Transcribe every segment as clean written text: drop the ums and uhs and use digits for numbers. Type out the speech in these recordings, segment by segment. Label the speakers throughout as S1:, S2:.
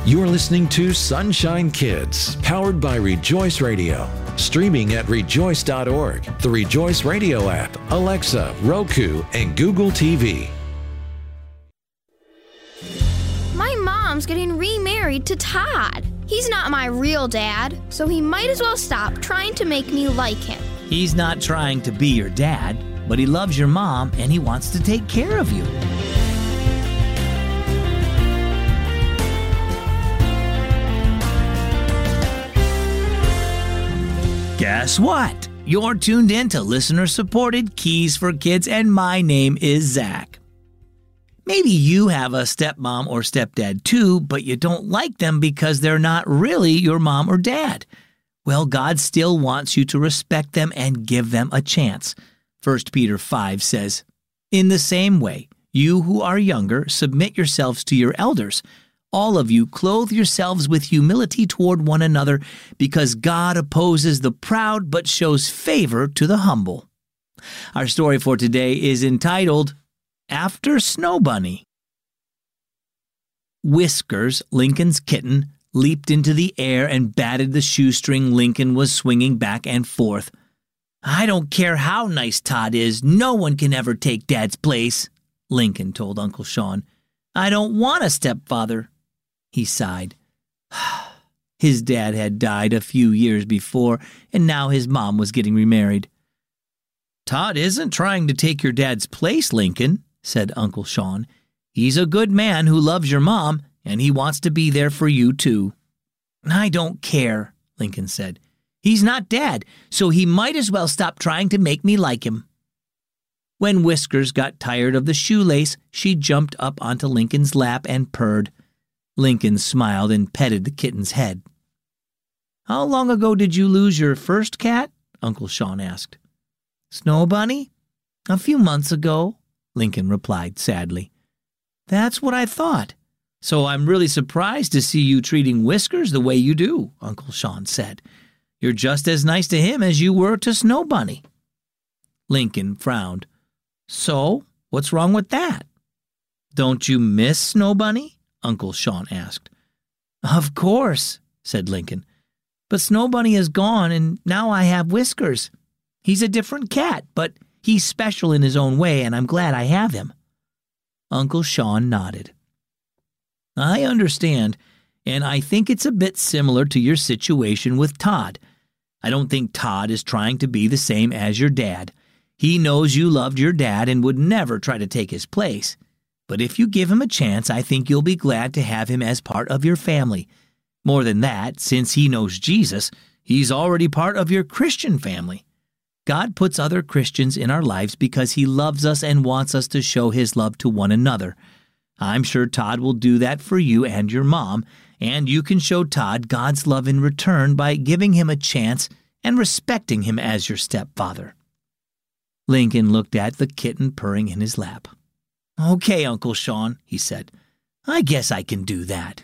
S1: You're listening to Sunshine Kids, powered by Rejoice Radio. Streaming at rejoice.org, the Rejoice Radio app, Alexa, Roku, and Google TV.
S2: My mom's getting remarried to Todd. He's not my real dad, so he might as well stop trying to make me like him.
S3: He's not trying to be your dad, but he loves your mom and he wants to take care of you. Guess what? You're tuned in to listener-supported Keys for Kids, and my name is Zach. Maybe you have a stepmom or stepdad too, but you don't like them because they're not really your mom or dad. Well, God still wants you to respect them and give them a chance. 1 Peter 5 says, "In the same way, you who are younger, submit yourselves to your elders. All of you, clothe yourselves with humility toward one another, because God opposes the proud but shows favor to the humble." Our story for today is entitled, After Snow Bunny. Whiskers, Lincoln's kitten, leaped into the air and batted the shoestring Lincoln was swinging back and forth. "I don't care how nice Todd is, no one can ever take Dad's place," Lincoln told Uncle Sean. "I don't want a stepfather." He sighed. His dad had died a few years before, and now his mom was getting remarried. "Todd isn't trying to take your dad's place, Lincoln," said Uncle Sean. "He's a good man who loves your mom, and he wants to be there for you, too." "I don't care," Lincoln said. "He's not Dad, so he might as well stop trying to make me like him." When Whiskers got tired of the shoelace, she jumped up onto Lincoln's lap and purred. Lincoln smiled and petted the kitten's head. "How long ago did you lose your first cat?" Uncle Sean asked. "Snow Bunny? A few months ago," Lincoln replied sadly. "That's what I thought. So I'm really surprised to see you treating Whiskers the way you do," Uncle Sean said. "You're just as nice to him as you were to Snow Bunny." Lincoln frowned. "So, what's wrong with that?" "Don't you miss Snow Bunny?" Uncle Sean asked. "Of course," said Lincoln. "But Snow Bunny is gone, and now I have Whiskers. He's a different cat, but he's special in his own way, and I'm glad I have him." Uncle Sean nodded. "I understand, and I think it's a bit similar to your situation with Todd. I don't think Todd is trying to be the same as your dad. He knows you loved your dad and would never try to take his place. But if you give him a chance, I think you'll be glad to have him as part of your family. More than that, since he knows Jesus, he's already part of your Christian family. God puts other Christians in our lives because he loves us and wants us to show his love to one another. I'm sure Todd will do that for you and your mom, and you can show Todd God's love in return by giving him a chance and respecting him as your stepfather." Lincoln looked at the kitten purring in his lap. "Okay, Uncle Sean," he said. "I guess I can do that."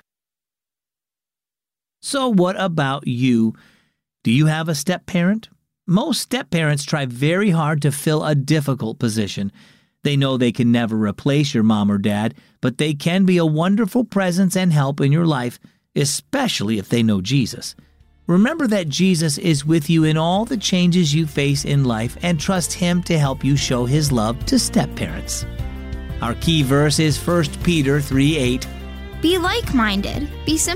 S3: So what about you? Do you have a step-parent? Most step-parents try very hard to fill a difficult position. They know they can never replace your mom or dad, but they can be a wonderful presence and help in your life, especially if they know Jesus. Remember that Jesus is with you in all the changes you face in life, and trust him to help you show his love to step-parents. Our key verse is 1 Peter 3:8.
S2: Be like-minded. Be